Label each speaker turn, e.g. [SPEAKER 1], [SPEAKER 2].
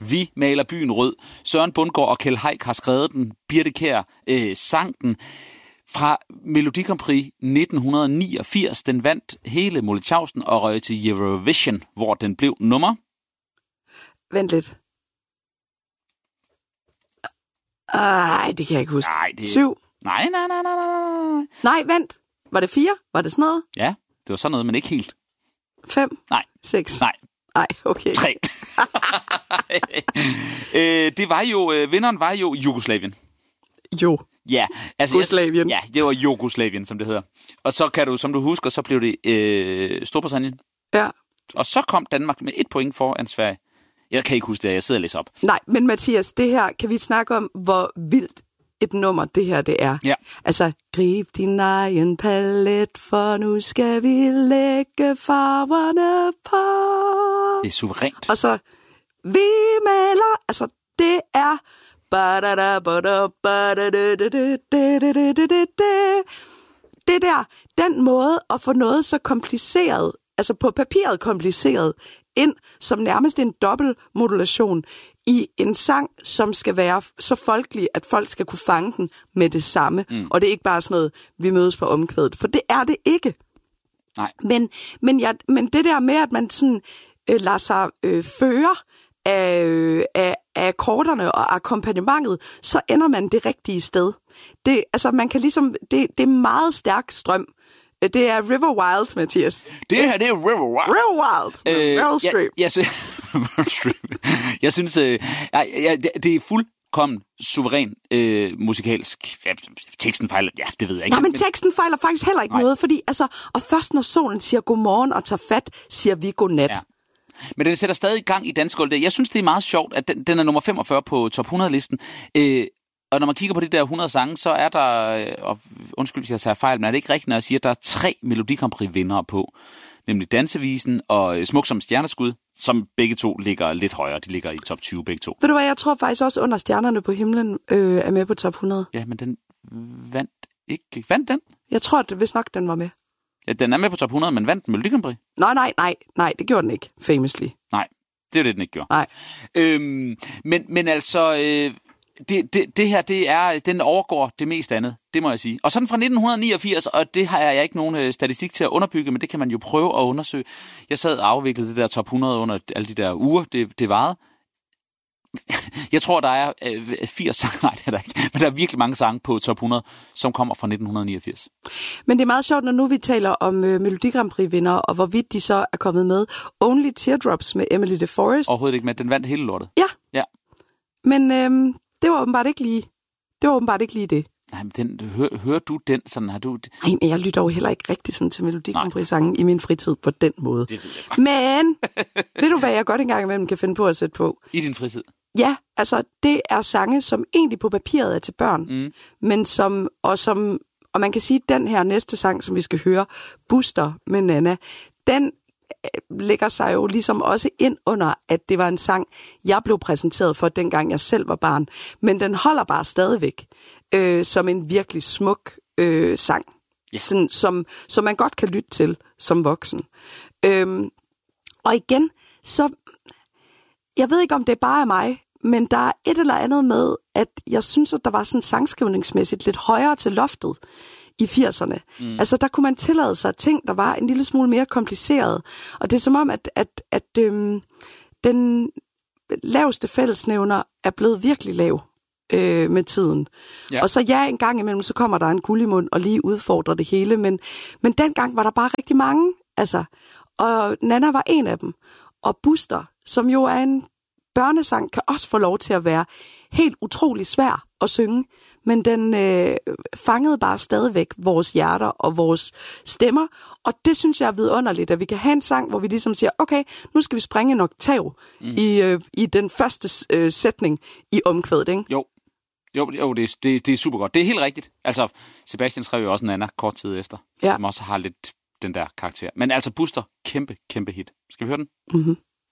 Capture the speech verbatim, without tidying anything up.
[SPEAKER 1] Vi maler byen rød. Søren Bundgaard og Kjeld Haik har skrevet den. Birthe Kjær øh, sang den. Fra Melodi Grand Prix nitten niogfirs. Den vandt hele Molletjavsen og røg til Eurovision, hvor den blev nummer.
[SPEAKER 2] Vent lidt. Ej, det kan jeg ikke huske.
[SPEAKER 1] Nej, det...
[SPEAKER 2] Syv.
[SPEAKER 1] Nej, nej, nej, nej, nej.
[SPEAKER 2] Nej, vent. Var det fire? Var det sådan noget?
[SPEAKER 1] Ja, det var sådan noget, men ikke helt.
[SPEAKER 2] Fem?
[SPEAKER 1] Nej.
[SPEAKER 2] Seks?
[SPEAKER 1] Nej.
[SPEAKER 2] Nej, okay.
[SPEAKER 1] Tre. øh, det var jo, øh, vinderen var jo Jugoslavien.
[SPEAKER 2] Jo.
[SPEAKER 1] Ja, altså...
[SPEAKER 2] Jugoslavien.
[SPEAKER 1] Ja, det var Jugoslavien, som det hedder. Og så kan du, som du husker, så blev det øh, Storbritannien.
[SPEAKER 2] Ja.
[SPEAKER 1] Og så kom Danmark med et point foran Sverige. Jeg kan ikke huske det, jeg sidder og læser op.
[SPEAKER 2] Nej, men Mathias, det her, kan vi snakke om, hvor vildt et nummer det her det er?
[SPEAKER 1] Ja.
[SPEAKER 2] Altså, grib din egen palet, for nu skal vi lægge farverne på.
[SPEAKER 1] Det er suverænt.
[SPEAKER 2] Og så, vi maler, altså, det er... Det der, den måde at få noget så kompliceret, altså på papiret kompliceret, ind som nærmest en dobbeltmodulation i en sang, som skal være så folkelig, at folk skal kunne fange den med det samme. Mm. Og det er ikke bare sådan noget, vi mødes på omkvædet, for det er det ikke.
[SPEAKER 1] Nej.
[SPEAKER 2] Men, men, jeg, men det der med, at man sådan øh, lader sig øh, føre af, øh, af, af akkorderne og akkompagnementet, så ender man det rigtige sted. Det, altså, man kan ligesom, det, det er meget stærk strøm. Det er River Wild, Mathias.
[SPEAKER 1] Det her, det er River Wild.
[SPEAKER 2] River Wild. Øh, Meryl Streep.
[SPEAKER 1] Jeg, jeg, jeg synes, øh, jeg, jeg, det er fuldkommen suveræn øh, musikalsk. Ja, teksten fejler, ja, det ved jeg ikke.
[SPEAKER 2] Nej, men teksten fejler faktisk heller ikke
[SPEAKER 1] Nej.
[SPEAKER 2] noget, fordi altså, og først når solen siger godmorgen og tager fat, siger vi godnat. Ja.
[SPEAKER 1] Men den sætter stadig i gang i dansk gulv. Jeg synes, det er meget sjovt, at den, den er nummer femogfyrre på top hundrede-listen. Øh, Og når man kigger på de der hundrede sange, så er der, og undskyld, hvis jeg tager fejl, men er det ikke rigtigt, når jeg siger, at der er tre Melodi Grand Prix-vindere på, nemlig Dansevisen og Smuk som stjerneskud, som begge to ligger lidt højere. De ligger i top tyve begge to.
[SPEAKER 2] Ved du hvad, jeg tror faktisk også Under stjernerne på himlen øh, er med på top hundrede.
[SPEAKER 1] Ja, men den vandt ikke. Vandt den?
[SPEAKER 2] Jeg tror, at hvis nok den var med.
[SPEAKER 1] Ja, den er med på top hundrede, men vandt Melodi Grand Prix?
[SPEAKER 2] Nej, nej, nej, nej, det gjorde den ikke, famously.
[SPEAKER 1] Nej, det er det, den ikke gjorde.
[SPEAKER 2] Nej.
[SPEAKER 1] Øhm, men, men altså... Øh, Det, det, det her, det er, den overgår det mest andet, det må jeg sige. Og sådan fra nitten niogfirs, og det har jeg ikke nogen øh, statistik til at underbygge, men det kan man jo prøve at undersøge. Jeg sad og afviklede det der top hundrede under alle de der uger, det, det varede. Jeg tror, der er øh, firs sange, nej det er der ikke, men der er virkelig mange sange på top hundrede, som kommer fra nitten niogfirs.
[SPEAKER 2] Men det er meget sjovt, når nu vi taler om øh, Melodi Grand Prix-vinder, og hvorvidt de så er kommet med. Only Teardrops med Emily de Forest.
[SPEAKER 1] Overhovedet ikke med, den vandt hele lortet.
[SPEAKER 2] Ja.
[SPEAKER 1] Ja.
[SPEAKER 2] Men øh, det var åbenbart ikke lige det. Var åbenbart ikke lige det.
[SPEAKER 1] Nej, men den, hør, hører du den sådan, har du...
[SPEAKER 2] Nej, men jeg lytter jo heller ikke rigtig sådan til Melodi Grand Prix-sangen i min fritid på den måde.
[SPEAKER 1] Det ved jeg godt.
[SPEAKER 2] Men, ved du hvad jeg godt engang imellem kan finde på at sætte på?
[SPEAKER 1] I din fritid?
[SPEAKER 2] Ja, altså det er sange, som egentlig på papiret er til børn, mm. men som, og som, og man kan sige, at den her næste sang, som vi skal høre, Buster med Nana, den lægger sig jo ligesom også ind under, at det var en sang, jeg blev præsenteret for, dengang jeg selv var barn. Men den holder bare stadigvæk øh, som en virkelig smuk øh, sang, yeah. Sådan, som, som man godt kan lytte til som voksen. Øhm, og igen, så jeg ved ikke, om det bare er mig, men der er et eller andet med, at jeg synes, at der var sådan sangskrivningsmæssigt lidt højere til loftet i firserne. Mm. Altså, der kunne man tillade sig ting, der var en lille smule mere kompliceret. Og det er som om, at, at, at øhm, den laveste fællesnævner er blevet virkelig lav øh, med tiden. Ja. Og så ja, en gang imellem, så kommer der en guldimund og lige udfordrer det hele. Men, men dengang var der bare rigtig mange. Altså, og Nana var en af dem. Og Buster, som jo er en børnesang, kan også få lov til at være helt utrolig svær at synge, men den øh, fangede bare stadigvæk vores hjerter og vores stemmer, og det synes jeg er vidunderligt, at vi kan have en sang, hvor vi ligesom siger, okay, nu skal vi springe en oktav mm. i, øh, i den første øh, sætning i omkvædet, ikke?
[SPEAKER 1] Jo, jo, jo det, det, det er super godt. Det er helt rigtigt. Altså, Sebastian skrev jo også en anden kort tid efter, ja. Som også har lidt den der karakter. Men altså, Buster, kæmpe, kæmpe hit. Skal vi høre den?
[SPEAKER 2] Mhm.